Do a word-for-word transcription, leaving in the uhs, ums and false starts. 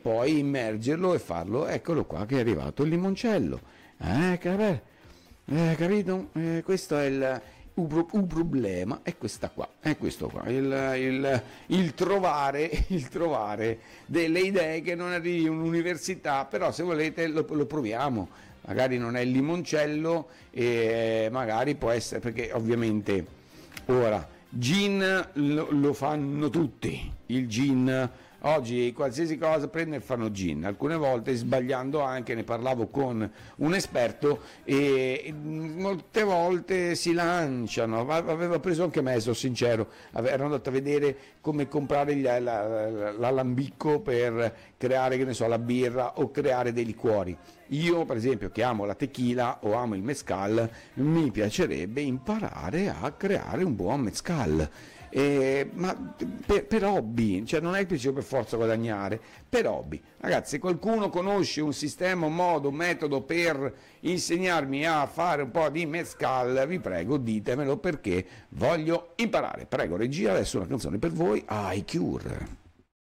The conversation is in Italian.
poi immergerlo e farlo. Eccolo qua che è arrivato il limoncello. Eh, cap- eh, capito? Eh, questo è il, un, un problema, è questa qua, è questo qua, il, il, il, trovare, il trovare delle idee che non arrivi in un'università, però se volete lo, lo proviamo. Magari non è il limoncello, e magari può essere, perché ovviamente ora gin lo, lo fanno tutti, il gin oggi qualsiasi cosa prende e fanno gin, alcune volte sbagliando anche, ne parlavo con un esperto e molte volte si lanciano, aveva preso anche me, sono sincero, ero andato a vedere come comprare l'alambicco per creare, che ne so, la birra o creare dei liquori. Io per esempio che amo la tequila o amo il mezcal, mi piacerebbe imparare a creare un buon mezcal. Eh, ma per, per hobby, cioè non è il principio per forza guadagnare, per hobby. Ragazzi, se qualcuno conosce un sistema, un modo, un metodo per insegnarmi a fare un po' di mezcal, vi prego ditemelo perché voglio imparare. Prego regia, adesso una canzone per voi, I Cure.